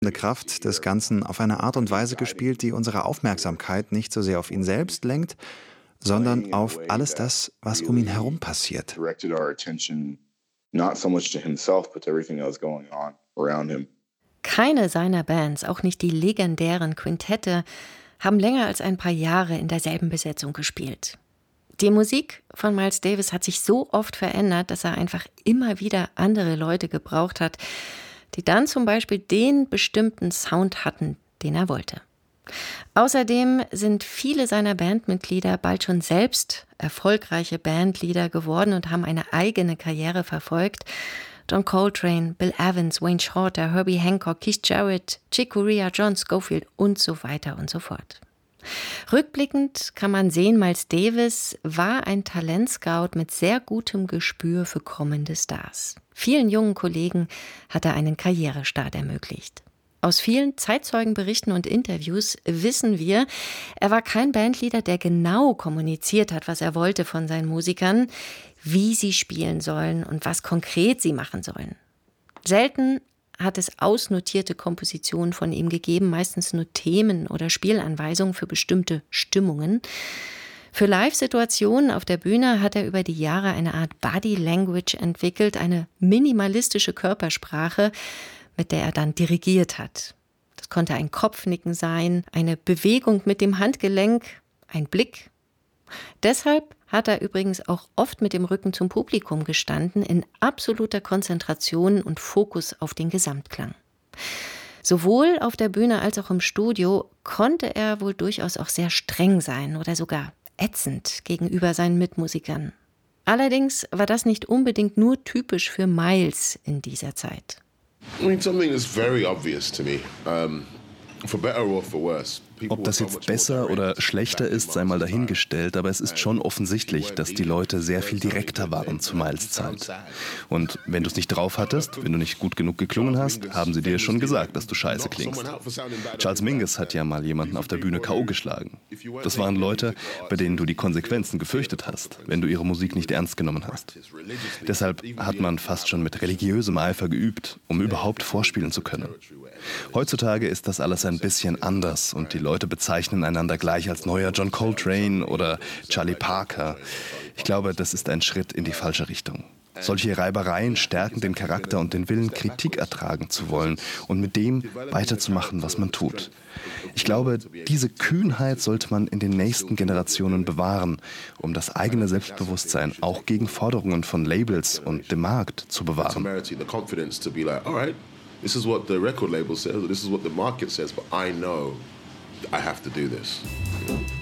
Kraft des Ganzen auf eine Art und Weise gespielt, die unsere Aufmerksamkeit nicht so sehr auf ihn selbst lenkt, sondern auf alles das, was um ihn herum passiert. Not so much to himself, but to everything that was going on around him. Keine seiner Bands, auch nicht die legendären Quintette, haben länger als ein paar Jahre in derselben Besetzung gespielt. Die Musik von Miles Davis hat sich so oft verändert, dass er einfach immer wieder andere Leute gebraucht hat, die dann zum Beispiel den bestimmten Sound hatten, den er wollte. Außerdem sind viele seiner Bandmitglieder bald schon selbst erfolgreiche Bandleader geworden und haben eine eigene Karriere verfolgt. John Coltrane, Bill Evans, Wayne Shorter, Herbie Hancock, Keith Jarrett, Chick Corea, John Scofield und so weiter und so fort. Rückblickend kann man sehen, Miles Davis war ein Talentscout mit sehr gutem Gespür für kommende Stars. Vielen jungen Kollegen hat er einen Karrierestart ermöglicht. Aus vielen Zeitzeugenberichten und Interviews wissen wir, er war kein Bandleader, der genau kommuniziert hat, was er wollte von seinen Musikern, wie sie spielen sollen und was konkret sie machen sollen. Selten hat es ausnotierte Kompositionen von ihm gegeben, meistens nur Themen oder Spielanweisungen für bestimmte Stimmungen. Für Live-Situationen auf der Bühne hat er über die Jahre eine Art Body Language entwickelt, eine minimalistische Körpersprache, mit der er dann dirigiert hat. Das konnte ein Kopfnicken sein, eine Bewegung mit dem Handgelenk, ein Blick. Deshalb hat er übrigens auch oft mit dem Rücken zum Publikum gestanden, in absoluter Konzentration und Fokus auf den Gesamtklang. Sowohl auf der Bühne als auch im Studio konnte er wohl durchaus auch sehr streng sein oder sogar ätzend gegenüber seinen Mitmusikern. Allerdings war das nicht unbedingt nur typisch für Miles in dieser Zeit. I mean, something is very obvious to me, for better or for worse. Ob das jetzt besser oder schlechter ist, sei mal dahingestellt, aber es ist schon offensichtlich, dass die Leute sehr viel direkter waren zu Miles Zeit. Und wenn du es nicht drauf hattest, wenn du nicht gut genug geklungen hast, haben sie dir schon gesagt, dass du scheiße klingst. Charles Mingus hat ja mal jemanden auf der Bühne K.O. geschlagen. Das waren Leute, bei denen du die Konsequenzen gefürchtet hast, wenn du ihre Musik nicht ernst genommen hast. Deshalb hat man fast schon mit religiösem Eifer geübt, um überhaupt vorspielen zu können. Heutzutage ist das alles ein bisschen anders und die Leute bezeichnen einander gleich als neuer John Coltrane oder Charlie Parker. Ich glaube, das ist ein Schritt in die falsche Richtung. Solche Reibereien stärken den Charakter und den Willen, Kritik ertragen zu wollen und mit dem weiterzumachen, was man tut. Ich glaube, diese Kühnheit sollte man in den nächsten Generationen bewahren, um das eigene Selbstbewusstsein auch gegen Forderungen von Labels und dem Markt zu bewahren. This is what the record label says, or this is what the market says, but I know I have to do this.